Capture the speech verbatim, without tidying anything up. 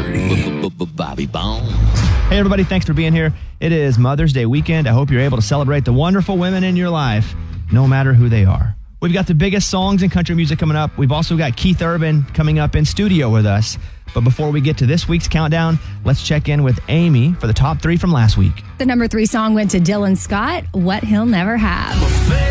Bobby Bones. Hey, everybody. Thanks for being here. It is Mother's Day weekend. I hope you're able to celebrate the wonderful women in your life, no matter who they are. We've got the biggest songs in country music coming up. We've also got Keith Urban coming up in studio with us. But before we get to this week's countdown, let's check in with Amy for the top three from last week. The number three song went to Dylan Scott, What He'll Never Have.